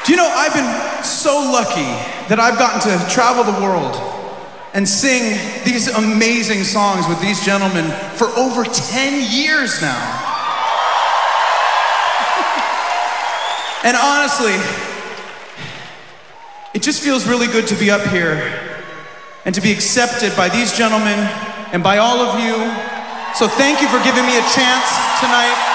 Do you know, I've been so lucky that I've gotten to travel the world and sing these amazing songs with these gentlemen for over 10 years now. And honestly, it just feels really good to be up here and to be accepted by these gentlemen and by all of you. So thank you for giving me a chance tonight.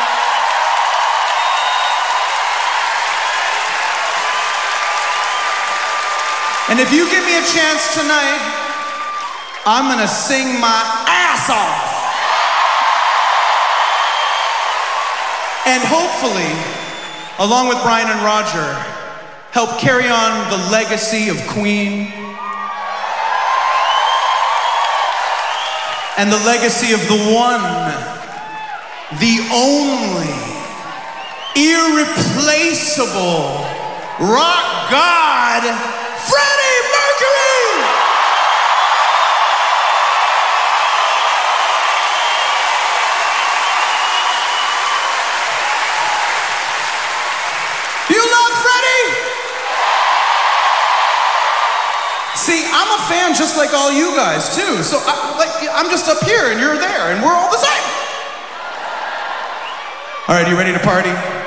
And if you give me a chance tonight, I'm gonna sing my ass off. And hopefully, along with Brian and Roger, help carry on the legacy of Queen and the legacy of the one, the only, irreplaceable rock god, Freddie Mercury! You love Freddie? See, I'm a fan just like all you guys too. So I'm just up here and you're there and we're all the same. All right, you ready to party?